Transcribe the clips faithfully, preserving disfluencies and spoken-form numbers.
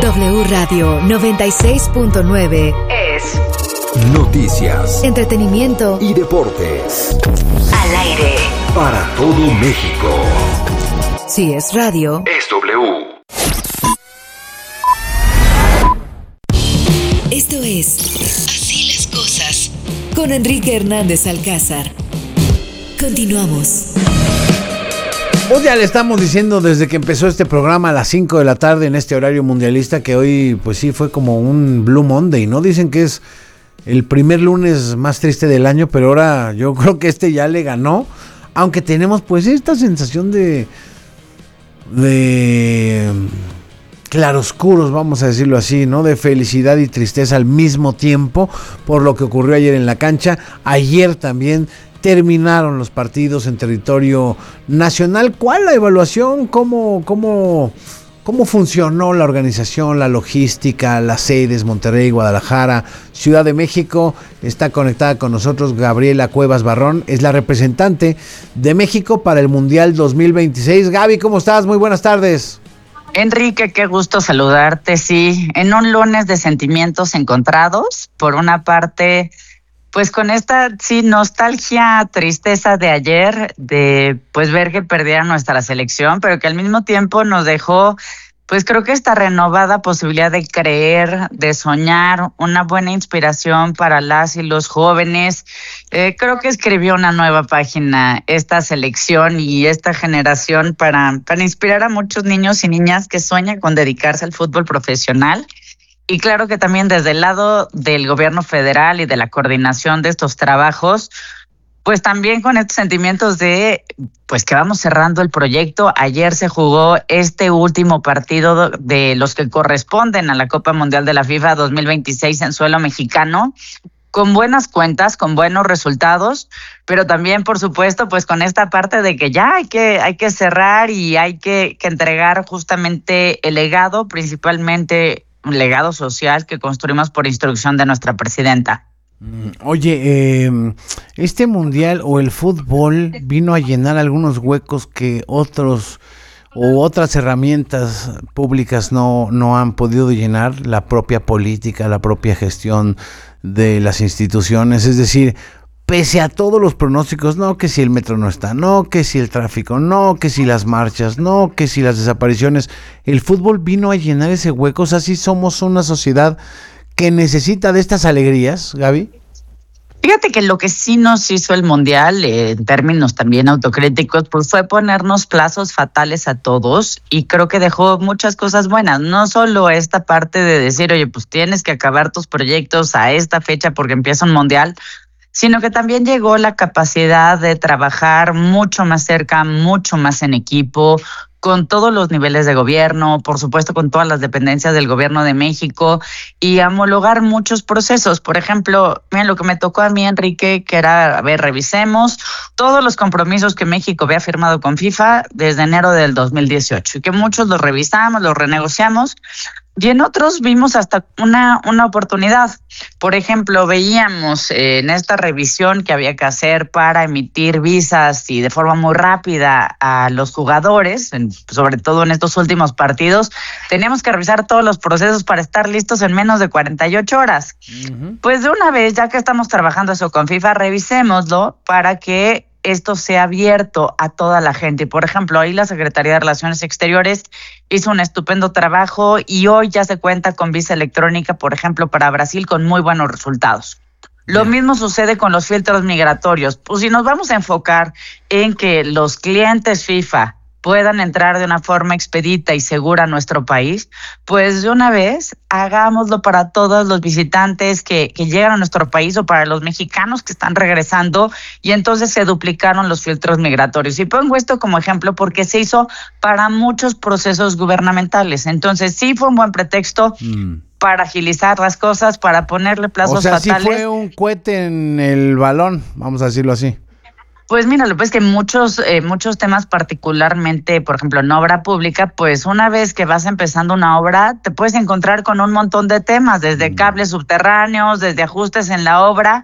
W Radio noventa y seis punto nueve es noticias, entretenimiento y deportes. Al aire para todo México. Si es radio, es W. Esto es Así las cosas con Enrique Hernández Alcázar. Continuamos. Pues ya le estamos diciendo desde que empezó este programa a las cinco de la tarde en este horario mundialista que hoy pues sí fue como un Blue Monday, ¿no? Dicen que es el primer lunes más triste del año, pero ahora yo creo que este ya le ganó, aunque tenemos pues esta sensación de de claroscuros, vamos a decirlo así, ¿no? De felicidad y tristeza al mismo tiempo por lo que ocurrió ayer en la cancha. Ayer también terminaron los partidos en territorio nacional. ¿Cuál la evaluación? ¿Cómo, cómo, cómo funcionó la organización, la logística, las sedes, Monterrey, Guadalajara, Ciudad de México? Está conectada con nosotros Gabriela Cuevas Barrón, es la representante de México para el Mundial dos mil veintiséis. Gaby, ¿cómo estás? Muy buenas tardes. Enrique, qué gusto saludarte. Sí, en un lunes de sentimientos encontrados. Por una parte, pues con esta sí nostalgia, tristeza de ayer, de pues ver que perdía nuestra selección, pero que al mismo tiempo nos dejó, pues creo que esta renovada posibilidad de creer, de soñar, una buena inspiración para las y los jóvenes. Eh, creo que escribió una nueva página esta selección y esta generación para, para inspirar a muchos niños y niñas que sueñan con dedicarse al fútbol profesional. Y claro que también desde el lado del gobierno federal y de la coordinación de estos trabajos, pues también con estos sentimientos de pues que vamos cerrando el proyecto. Ayer se jugó este último partido de los que corresponden a la Copa Mundial de la FIFA dos mil veintiséis en suelo mexicano, con buenas cuentas, con buenos resultados, pero también, por supuesto, pues con esta parte de que ya hay que, hay que cerrar y hay que, que entregar justamente el legado, principalmente un legado social que construimos por instrucción de nuestra presidenta. Oye, eh, este mundial o el fútbol vino a llenar algunos huecos que otros o otras herramientas públicas no, no han podido llenar, la propia política, la propia gestión de las instituciones. Es decir, pese a todos los pronósticos, no, que si el metro no está, no, que si el tráfico, no, que si las marchas, no, que si las desapariciones, el fútbol vino a llenar ese hueco. O sea, sí somos una sociedad que necesita de estas alegrías, Gaby. Fíjate que lo que sí nos hizo el Mundial, eh, en términos también autocríticos, pues fue ponernos plazos fatales a todos, y creo que dejó muchas cosas buenas. No solo esta parte de decir, oye, pues tienes que acabar tus proyectos a esta fecha porque empieza un Mundial, sino que también llegó la capacidad de trabajar mucho más cerca, mucho más en equipo, con todos los niveles de gobierno, por supuesto con todas las dependencias del gobierno de México, y homologar muchos procesos. Por ejemplo, miren lo que me tocó a mí, Enrique, que era, a ver, revisemos todos los compromisos que México había firmado con FIFA desde enero del dos mil dieciocho, y que muchos los revisamos, los renegociamos, y en otros vimos hasta una, una oportunidad. Por ejemplo, veíamos eh, en esta revisión que había que hacer para emitir visas y de forma muy rápida a los jugadores, en, sobre todo en estos últimos partidos, teníamos que revisar todos los procesos para estar listos en menos de cuarenta y ocho horas. Uh-huh. Pues de una vez, ya que estamos trabajando eso con FIFA, revisémoslo para que esto sea abierto a toda la gente. Por ejemplo, ahí la Secretaría de Relaciones Exteriores hizo un estupendo trabajo y hoy ya se cuenta con visa electrónica, por ejemplo, para Brasil, con muy buenos resultados. Lo mismo sucede con los filtros migratorios. Pues si nos vamos a enfocar en que los clientes FIFA puedan entrar de una forma expedita y segura a nuestro país, pues de una vez hagámoslo para todos los visitantes que, que llegan a nuestro país o para los mexicanos que están regresando, y entonces se duplicaron los filtros migratorios. Y pongo esto como ejemplo porque se hizo para muchos procesos gubernamentales. Entonces sí fue un buen pretexto mm. para agilizar las cosas, para ponerle plazos fatales. O sea, fatales. sí fue un cohete en el balón, vamos a decirlo así. Pues mira, lo que es que muchos, eh, muchos temas, particularmente, por ejemplo, en obra pública, pues una vez que vas empezando una obra, te puedes encontrar con un montón de temas, desde cables subterráneos, desde ajustes en la obra,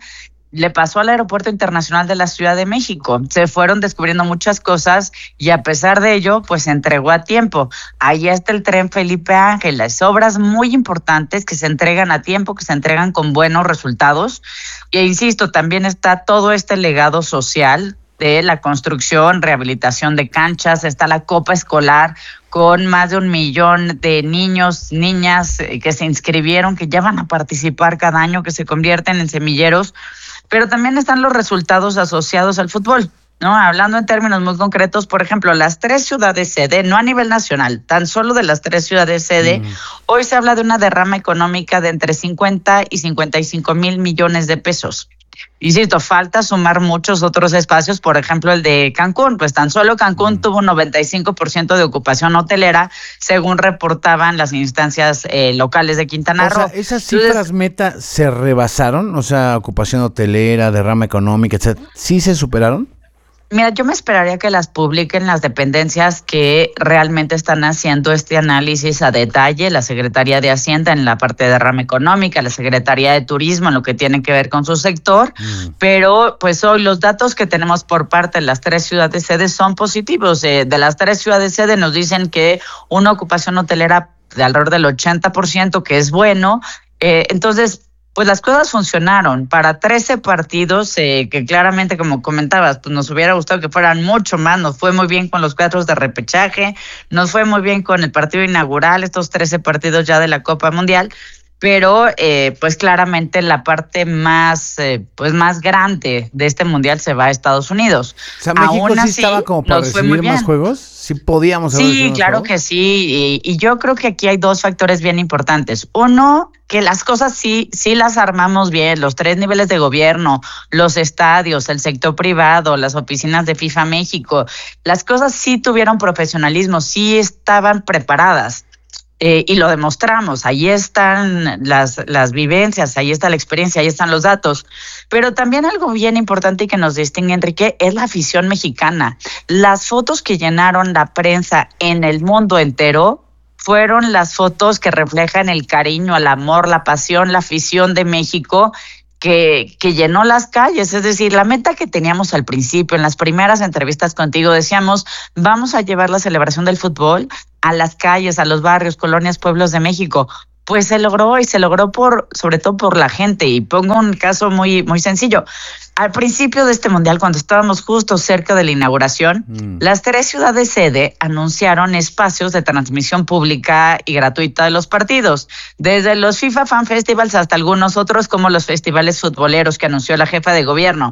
le pasó al Aeropuerto Internacional de la Ciudad de México. Se fueron descubriendo muchas cosas y a pesar de ello, pues se entregó a tiempo. Ahí está el tren Felipe Ángeles, obras muy importantes que se entregan a tiempo, que se entregan con buenos resultados. E insisto, también está todo este legado social de la construcción, rehabilitación de canchas, está la Copa Escolar con más de un millón de niños, niñas eh, que se inscribieron, que ya van a participar cada año, que se convierten en semilleros, pero también están los resultados asociados al fútbol, ¿no? Hablando en términos muy concretos, por ejemplo, las tres ciudades sede, no a nivel nacional, tan solo de las tres ciudades sede, mm. hoy se habla de una derrama económica de entre cincuenta y cincuenta y cinco mil millones de pesos. Insisto, falta sumar muchos otros espacios, por ejemplo el de Cancún, pues tan solo Cancún mm. tuvo un noventa y cinco por ciento de ocupación hotelera, según reportaban las instancias eh, locales de Quintana Roo. O sea, ¿esas cifras Entonces, meta se rebasaron? O sea, ocupación hotelera, derrama económica, etcétera, ¿sí se superaron? Mira, yo me esperaría que las publiquen las dependencias que realmente están haciendo este análisis a detalle, la Secretaría de Hacienda en la parte de derrama económica, la Secretaría de Turismo en lo que tiene que ver con su sector, mm. pero pues hoy los datos que tenemos por parte de las tres ciudades sede son positivos. Eh, de las tres ciudades sede nos dicen que una ocupación hotelera de alrededor del ochenta por ciento, que es bueno. Eh, entonces, pues las cosas funcionaron para trece partidos, eh, que claramente, como comentabas, pues nos hubiera gustado que fueran mucho más. Nos fue muy bien con los cuatro de repechaje, nos fue muy bien con el partido inaugural, estos trece partidos ya de la Copa Mundial, pero eh, pues claramente la parte más eh, pues más grande de este mundial se va a Estados Unidos. O sea, México Aún sí así, estaba como para recibir más juegos. Sí podíamos haber Sí, claro que sí, y, y yo creo que aquí hay dos factores bien importantes. Uno, que las cosas sí, sí las armamos bien, los tres niveles de gobierno, los estadios, el sector privado, las oficinas de FIFA México, las cosas sí tuvieron profesionalismo, sí estaban preparadas. Eh, y lo demostramos, ahí están las, las vivencias, ahí está la experiencia, ahí están los datos. Pero también algo bien importante y que nos distingue, Enrique, es la afición mexicana. Las fotos que llenaron la prensa en el mundo entero fueron las fotos que reflejan el cariño, el amor, la pasión, la afición de México, que, que llenó las calles. Es decir, la meta que teníamos al principio, en las primeras entrevistas contigo, decíamos, vamos a llevar la celebración del fútbol a las calles, a los barrios, colonias, pueblos de México. Pues se logró, y se logró por, sobre todo por la gente. Y pongo un caso muy, muy sencillo. Al principio de este mundial, cuando estábamos justo cerca de la inauguración, mm. las tres ciudades sede anunciaron espacios de transmisión pública y gratuita de los partidos, desde los FIFA Fan Festivals hasta algunos otros como los festivales futboleros que anunció la jefa de gobierno.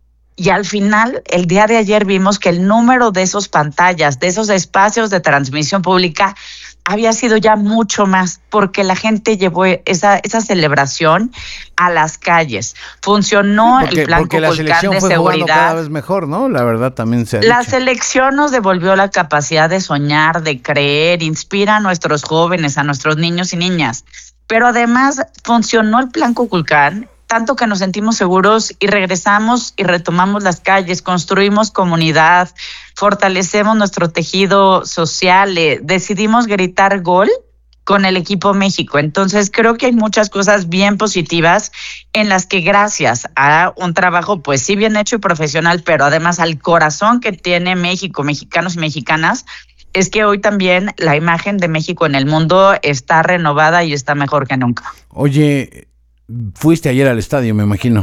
Y al final, el día de ayer vimos que el número de esos pantallas, de esos espacios de transmisión pública, había sido ya mucho más, porque la gente llevó esa, esa celebración a las calles. Funcionó porque, el plan porque la selección de fue seguridad. Cada vez mejor, ¿no? La verdad también se ha La dicho. selección nos devolvió la capacidad de soñar, de creer, inspira a nuestros jóvenes, a nuestros niños y niñas. Pero además funcionó el plan Kukulcán, tanto que nos sentimos seguros y regresamos y retomamos las calles, construimos comunidad, fortalecemos nuestro tejido social, eh, decidimos gritar gol con el equipo México. Entonces creo que hay muchas cosas bien positivas en las que gracias a un trabajo pues sí bien hecho y profesional, pero además al corazón que tiene México, mexicanos y mexicanas, es que hoy también la imagen de México en el mundo está renovada y está mejor que nunca. Oye, fuiste ayer al estadio, me imagino.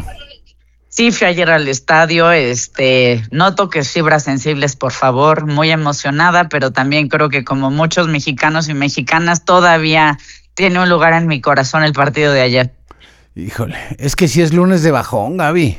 Sí, fui ayer al estadio, este, no toques fibras sensibles, por favor, muy emocionada, pero también creo que como muchos mexicanos y mexicanas todavía tiene un lugar en mi corazón el partido de ayer. Híjole, es que sí es lunes de bajón, Gaby.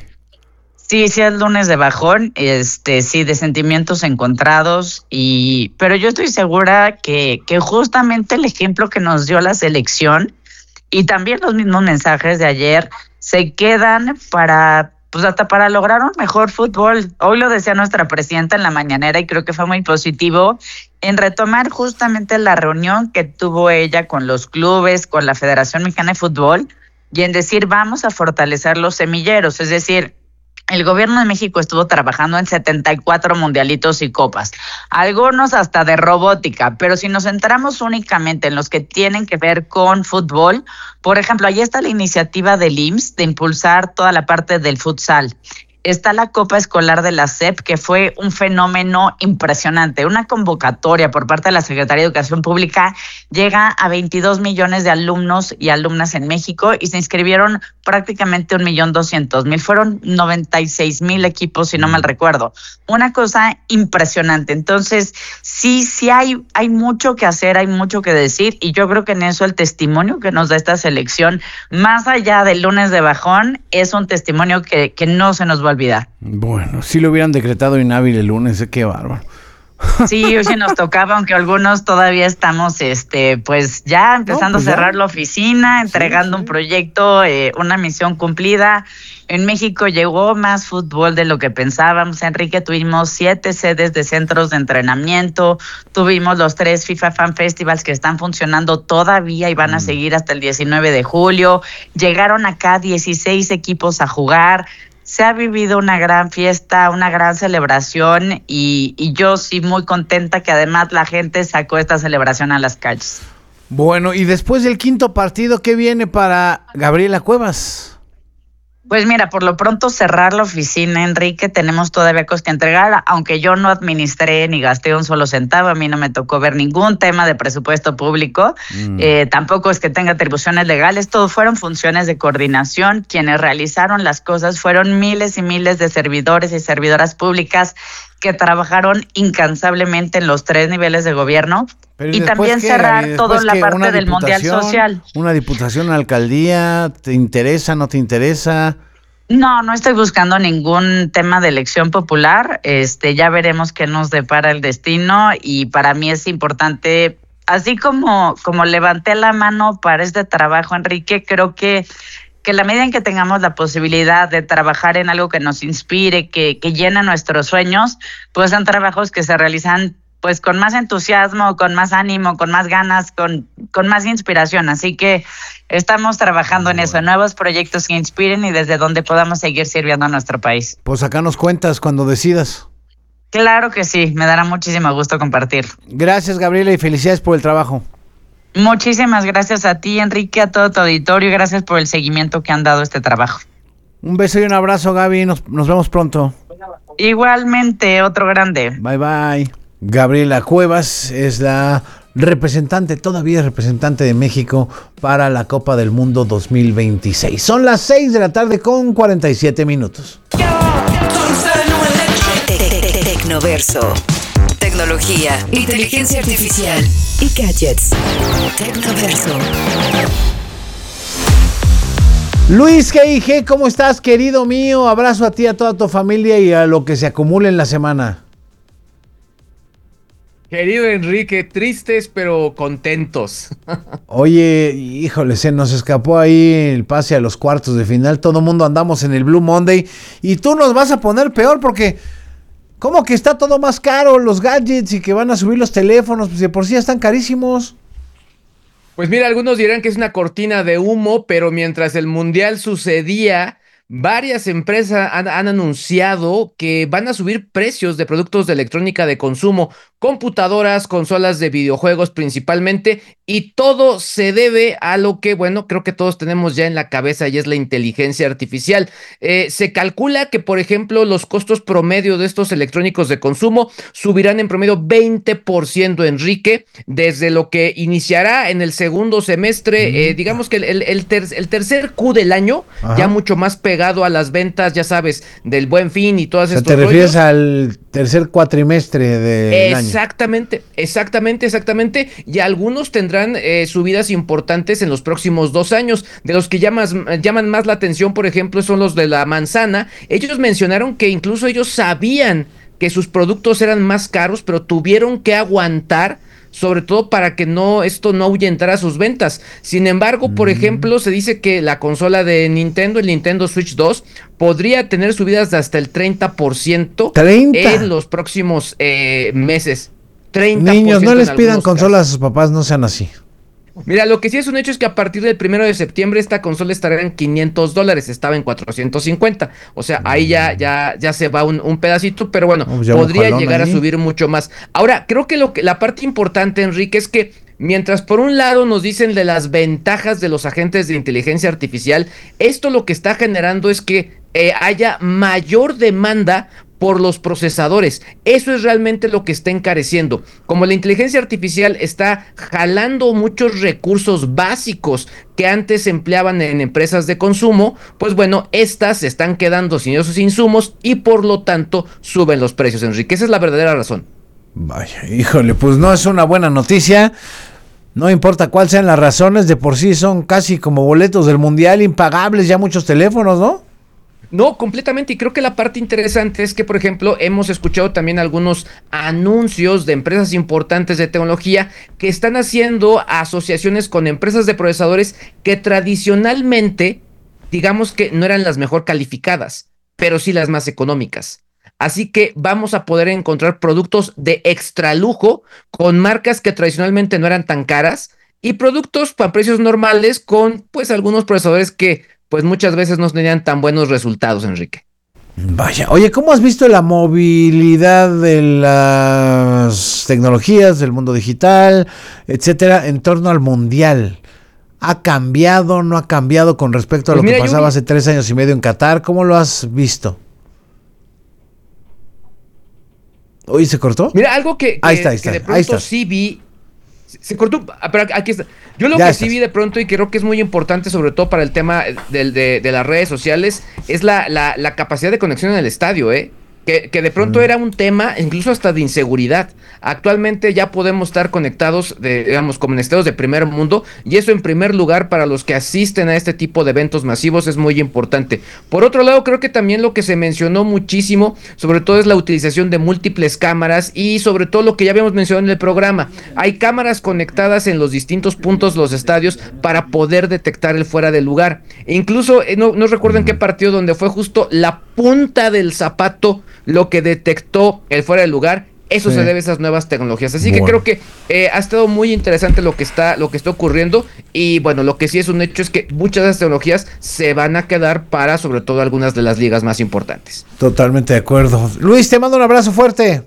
Sí, sí es lunes de bajón, este, sí, de sentimientos encontrados, y, pero yo estoy segura que, que justamente el ejemplo que nos dio la selección y también los mismos mensajes de ayer se quedan para, pues hasta para lograr un mejor fútbol. Hoy lo decía nuestra presidenta en la mañanera y creo que fue muy positivo en retomar justamente la reunión que tuvo ella con los clubes, con la Federación Mexicana de Fútbol, y en decir vamos a fortalecer los semilleros, es decir, el gobierno de México estuvo trabajando en setenta y cuatro mundialitos y copas, algunos hasta de robótica, pero si nos centramos únicamente en los que tienen que ver con fútbol, por ejemplo, ahí está la iniciativa del I M S S de impulsar toda la parte del futsal. Está la Copa Escolar de la S E P, que fue un fenómeno impresionante. Una convocatoria por parte de la Secretaría de Educación Pública llega a veintidós millones de alumnos y alumnas en México y se inscribieron prácticamente un millón doscientos mil. Fueron noventa y seis mil equipos, si no mal recuerdo. Una cosa impresionante. Entonces, sí, sí hay, hay mucho que hacer, hay mucho que decir, y yo creo que en eso el testimonio que nos da esta selección, más allá del lunes de bajón, es un testimonio que, que no se nos va a olvidar. Bueno, si lo hubieran decretado inhábil el lunes, qué bárbaro. Sí, hoy sí nos tocaba, aunque algunos todavía estamos, este, pues ya empezando no, pues a cerrar ya. la oficina, entregando sí, sí. un proyecto, eh, una misión cumplida. En México llegó más fútbol de lo que pensábamos, Enrique. Tuvimos siete sedes de centros de entrenamiento, tuvimos los tres FIFA Fan Festivals que están funcionando todavía y van mm. a seguir hasta el diecinueve de julio. Llegaron acá dieciséis equipos a jugar. Se ha vivido una gran fiesta, una gran celebración y, y yo sí muy contenta que además la gente sacó esta celebración a las calles. Bueno, y después del quinto partido, ¿qué viene para Gabriela Cuevas? Pues mira, por lo pronto cerrar la oficina, Enrique, tenemos todavía cosas que entregar, aunque yo no administré ni gasté un solo centavo, a mí no me tocó ver ningún tema de presupuesto público, mm. eh, tampoco es que tenga atribuciones legales, todo fueron funciones de coordinación, quienes realizaron las cosas fueron miles y miles de servidores y servidoras públicas que trabajaron incansablemente en los tres niveles de gobierno. Pero y, y también qué, cerrar Gaby, toda la parte del Mundial Social. Una diputación, una alcaldía, ¿te interesa, no te interesa? No, no estoy buscando ningún tema de elección popular. Este, ya veremos qué nos depara el destino y para mí es importante, así como, como levanté la mano para este trabajo, Enrique, creo que que la medida en que tengamos la posibilidad de trabajar en algo que nos inspire, que, que llena nuestros sueños, pues son trabajos que se realizan pues con más entusiasmo, con más ánimo, con más ganas, con, con más inspiración. Así que estamos trabajando en eso, nuevos proyectos que inspiren y desde donde podamos seguir sirviendo a nuestro país. Pues acá nos cuentas cuando decidas. Claro que sí, me dará muchísimo gusto compartir. Gracias, Gabriela, y felicidades por el trabajo. Muchísimas gracias a ti, Enrique, a todo tu auditorio y gracias por el seguimiento que han dado a este trabajo. Un beso y un abrazo, Gaby. Nos, nos vemos pronto. Igualmente, otro grande. Bye, bye. Gabriela Cuevas es la representante, todavía representante de México para la Copa del Mundo dos mil veintiséis. Son las seis de la tarde con cuarenta y siete minutos. Tecnoverso. Tecnología, inteligencia artificial y gadgets. Tecnoverso. Luis G I G, ¿cómo estás, querido mío? Abrazo a ti, a toda tu familia y a lo que se acumule en la semana. Querido Enrique, tristes pero contentos. Oye, híjole, se nos escapó ahí el pase a los cuartos de final. Todo el mundo andamos en el Blue Monday y tú nos vas a poner peor porque ¿cómo que está todo más caro, los gadgets y que van a subir los teléfonos? Pues de por sí ya están carísimos. Pues mira, algunos dirán que es una cortina de humo, pero mientras el mundial sucedía, varias empresas han, han anunciado que van a subir precios de productos de electrónica de consumo, computadoras, consolas de videojuegos principalmente, y todo se debe a lo que, bueno, creo que todos tenemos ya en la cabeza y es la inteligencia artificial. Eh, se calcula que, por ejemplo, los costos promedio de estos electrónicos de consumo subirán en promedio veinte por ciento, Enrique, desde lo que iniciará en el segundo semestre, mm. eh, digamos que el, el, el, ter, el tercer Q del año, ajá, ya mucho más pegado a las ventas, ya sabes, del Buen Fin y todas o sea, estos te refieres rollos. Al tercer cuatrimestre del año. Exactamente, exactamente, exactamente, y algunos tendrán eh, subidas importantes en los próximos dos años, de los que llamas, llaman más la atención, por ejemplo, son los de la manzana. Ellos mencionaron que incluso ellos sabían que sus productos eran más caros, pero tuvieron que aguantar, sobre todo para que no esto no ahuyentara sus ventas. Sin embargo, por mm. ejemplo, se dice que la consola de Nintendo, el Nintendo Switch dos, podría tener subidas de hasta el treinta por ciento ¿treinta? En los próximos eh, meses. treinta por ciento. Niños, no les pidan consolas casos a sus papás, no sean así. Mira, lo que sí es un hecho es que a partir del primero de septiembre esta consola estará en quinientos dólares, estaba en cuatrocientos cincuenta, o sea, ahí ya, ya, ya se va un, un pedacito, pero bueno, Oh, ya podría un llegar ahí. a subir mucho más. Ahora, creo que, lo que la parte importante, Enrique, es que mientras por un lado nos dicen de las ventajas de los agentes de inteligencia artificial, esto lo que está generando es que eh, haya mayor demanda por los procesadores. Eso es realmente lo que está encareciendo. Como la inteligencia artificial está jalando muchos recursos básicos que antes se empleaban en empresas de consumo, pues bueno, estas se están quedando sin esos insumos y por lo tanto suben los precios, Enrique. Esa es la verdadera razón. Vaya, híjole, pues no es una buena noticia. No importa cuáles sean las razones, de por sí son casi como boletos del mundial, impagables ya muchos teléfonos, ¿no? No, completamente, y creo que la parte interesante es que, por ejemplo, hemos escuchado también algunos anuncios de empresas importantes de tecnología que están haciendo asociaciones con empresas de procesadores que tradicionalmente, digamos que no eran las mejor calificadas, pero sí las más económicas. Así que vamos a poder encontrar productos de extra lujo con marcas que tradicionalmente no eran tan caras y productos a precios normales con pues algunos procesadores que pues muchas veces no tenían tan buenos resultados, Enrique. Vaya, oye, ¿cómo has visto la movilidad de las tecnologías, del mundo digital, etcétera, en torno al mundial? ¿Ha cambiado, no ha cambiado con respecto a Pues lo mira, que pasaba yo vi- hace tres años y medio en Qatar? ¿Cómo lo has visto? Oye, ¿se cortó? Mira, algo que, que, Ahí está, ahí que está, de ahí pronto estás. sí vi, se, se cortó, ah, pero aquí está. Yo lo Ya que estás. sí vi de pronto y creo que es muy importante, sobre todo para el tema del- de, de las redes sociales, es la, la, la capacidad de conexión en el estadio, ¿eh? Que, que de pronto Mm. era un tema incluso hasta de inseguridad. Actualmente ya podemos estar conectados, de, digamos, como en estados de primer mundo, y eso en primer lugar para los que asisten a este tipo de eventos masivos es muy importante. Por otro lado, creo que también lo que se mencionó muchísimo, sobre todo es la utilización de múltiples cámaras y sobre todo lo que ya habíamos mencionado en el programa. Hay cámaras conectadas en los distintos puntos de los estadios para poder detectar el fuera de lugar. E incluso, eh, no, no recuerdo en qué partido donde fue justo la punta del zapato lo que detectó el fuera de lugar. Eso Sí. se debe a esas nuevas tecnologías. Así Bueno. que creo que eh, ha estado muy interesante lo que está, lo que está ocurriendo. Y bueno, lo que sí es un hecho es que muchas de esas tecnologías se van a quedar para, sobre todo, algunas de las ligas más importantes. Totalmente de acuerdo. Luis, te mando un abrazo fuerte.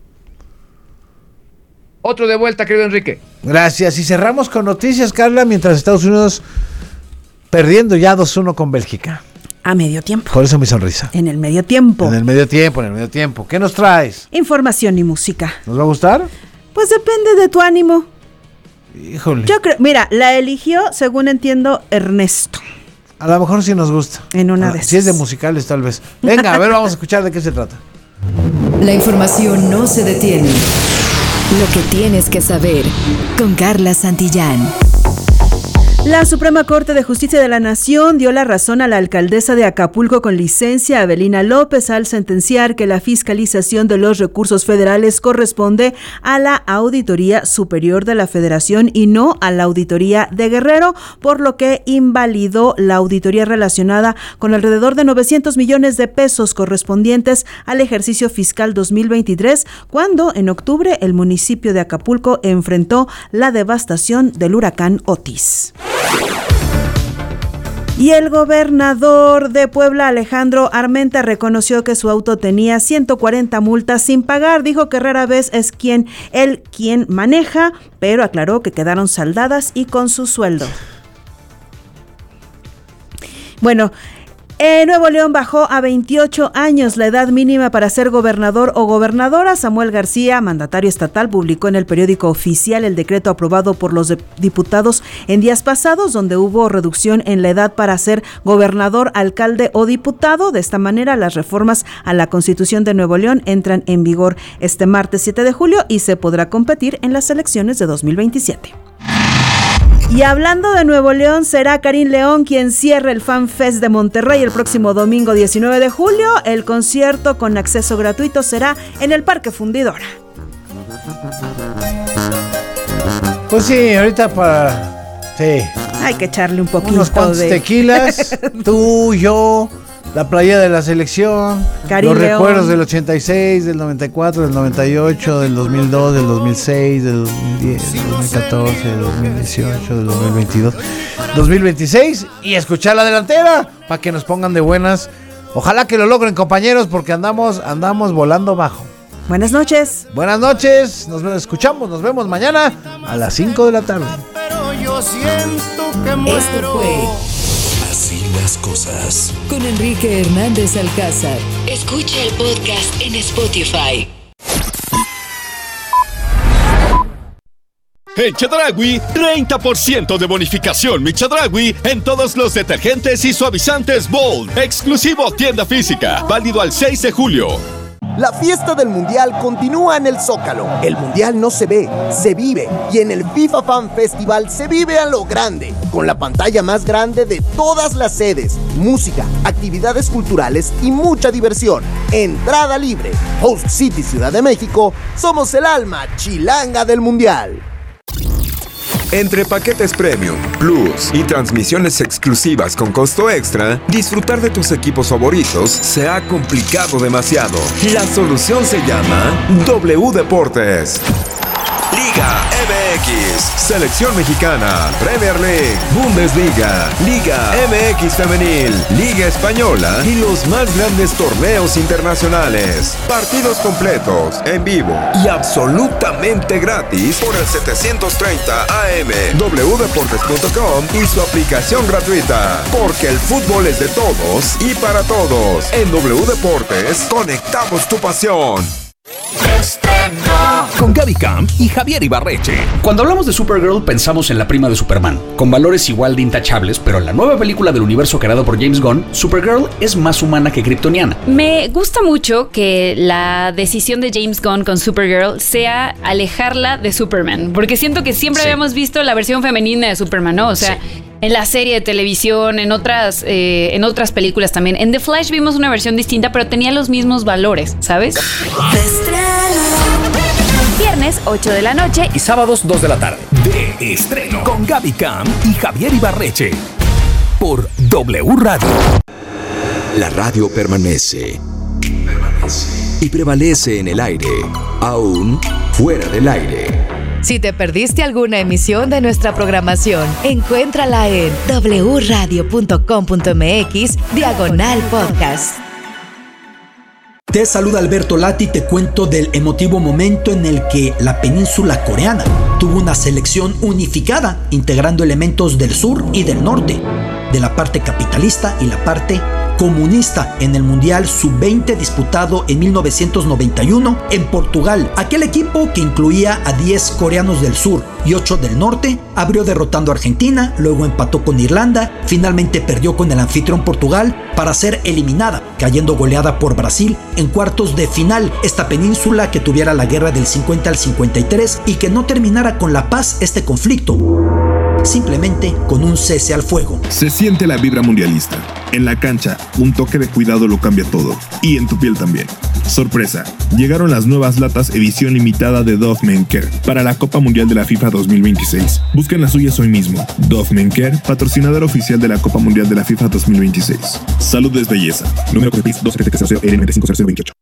Otro de vuelta, querido Enrique. Gracias. Y cerramos con noticias, Carla, mientras Estados Unidos perdiendo ya dos uno con Bélgica. A medio tiempo. Por eso mi sonrisa. En el medio tiempo. En el medio tiempo, en el medio tiempo. ¿Qué nos traes? Información y música. ¿Nos va a gustar? Pues depende de tu ánimo. Híjole. Yo creo, mira, la eligió, según entiendo, Ernesto. A lo mejor sí nos gusta. En una Ah, de Si es de esas. musicales, tal vez. Venga, a ver, vamos a escuchar de qué se trata. La información no se detiene. Lo que tienes que saber con Carla Santillán. La Suprema Corte de Justicia de la Nación dio la razón a la alcaldesa de Acapulco con licencia, Avelina López, al sentenciar que la fiscalización de los recursos federales corresponde a la Auditoría Superior de la Federación y no a la Auditoría de Guerrero, por lo que invalidó la auditoría relacionada con alrededor de novecientos millones de pesos correspondientes al ejercicio fiscal dos mil veintitrés, cuando en octubre el municipio de Acapulco enfrentó la devastación del huracán Otis. Y el gobernador de Puebla, Alejandro Armenta, reconoció que su auto tenía ciento cuarenta multas sin pagar. Dijo que rara vez es quien él quien maneja, pero aclaró que quedaron saldadas y con su sueldo. Bueno, Eh, Nuevo León bajó a veintiocho años la edad mínima para ser gobernador o gobernadora. Samuel García, mandatario estatal, publicó en el periódico oficial el decreto aprobado por los diputados en días pasados, donde hubo reducción en la edad para ser gobernador, alcalde o diputado. De esta manera, las reformas a la Constitución de Nuevo León entran en vigor este martes siete de julio y se podrá competir en las elecciones de dos mil veintisiete. Y hablando de Nuevo León, será Karim León quien cierre el Fan Fest de Monterrey el próximo domingo diecinueve de julio. El concierto con acceso gratuito será en el Parque Fundidora. Pues sí, ahorita para... Sí. Hay que echarle un poquito Unos cuantos de... tequilas, tú, yo, la playa de la selección, Karim los León. recuerdos del ochenta y seis, del noventa y cuatro, del noventa y ocho, del dos mil dos, del dos mil seis, del dos mil diez, del dos mil catorce, del dos mil dieciocho, del dos mil veintidós, dos mil veintiséis y escuchar la delantera para que nos pongan de buenas. Ojalá que lo logren, compañeros, porque andamos andamos volando bajo. Buenas noches. Buenas noches, nos escuchamos, nos vemos mañana a las cinco de la tarde. Pero yo siento que muero. Esto fue Así las cosas. con Enrique Hernández Alcázar. Escucha el podcast en Spotify. En Chedraui, treinta por ciento de bonificación Mi Chedraui en todos los detergentes y suavizantes Bold. Exclusivo tienda física, válido al seis de julio. La fiesta del Mundial continúa en el Zócalo. El Mundial no se ve, se vive. Y en el FIFA Fan Festival se vive a lo grande, con la pantalla más grande de todas las sedes, música, actividades culturales y mucha diversión. Entrada libre. Host City Ciudad de México, somos el alma chilanga del Mundial. Entre paquetes Premium, Plus y transmisiones exclusivas con costo extra, disfrutar de tus equipos favoritos se ha complicado demasiado. La solución se llama W Deportes. Liga M X, Selección Mexicana, Premier League, Bundesliga, Liga M X Femenil, Liga Española y los más grandes torneos internacionales. Partidos completos, en vivo y absolutamente gratis por el setecientos treinta A M, w deportes punto com y su aplicación gratuita. Porque el fútbol es de todos y para todos. En W Deportes conectamos tu pasión. Con Gaby Camp y Javier Ibarreche. Cuando hablamos de Supergirl pensamos en la prima de Superman, con valores igual de intachables, pero en la nueva película del universo creado por James Gunn, Supergirl es más humana que kryptoniana. Me gusta mucho que la decisión de James Gunn con Supergirl sea alejarla de Superman, porque siento que siempre Sí. habíamos visto la versión femenina de Superman, ¿no? O sea, Sí. en la serie de televisión, en otras, eh, en otras películas también. En The Flash vimos una versión distinta, pero tenía los mismos valores, ¿sabes? Viernes, ocho de la noche. Y sábados, dos de la tarde. De estreno. Con Gaby Camp y Javier Ibarreche. Por W Radio. La radio permanece. Y prevalece en el aire, aún fuera del aire. Si te perdiste alguna emisión de nuestra programación, encuéntrala en w radio punto com punto m x diagonal podcast. Te saluda Alberto Lati y te cuento del emotivo momento en el que la península coreana tuvo una selección unificada, integrando elementos del sur y del norte, de la parte capitalista y la parte comunista en el Mundial sub veinte disputado en mil novecientos noventa y uno en Portugal. Aquel equipo, que incluía a diez coreanos del sur y ocho del norte, abrió derrotando a Argentina, luego empató con Irlanda, finalmente perdió con el anfitrión Portugal para ser eliminada, cayendo goleada por Brasil en cuartos de final. Esta península que tuviera la guerra del cincuenta al cincuenta y tres y que no terminara con la paz este conflicto, simplemente con un cese al fuego. Se siente la vibra mundialista. En la cancha, un toque de cuidado lo cambia todo. Y en tu piel también. Sorpresa, llegaron las nuevas latas edición limitada de Dove Men Care para la Copa Mundial de la FIFA dos mil veintiséis. Busquen las suyas hoy mismo. Dove Men Care, patrocinador oficial de la Copa Mundial de la FIFA dos mil veintiséis. Salud es belleza. Número C O P I S dos siete cero cero L nueve cinco cero cero veintiocho.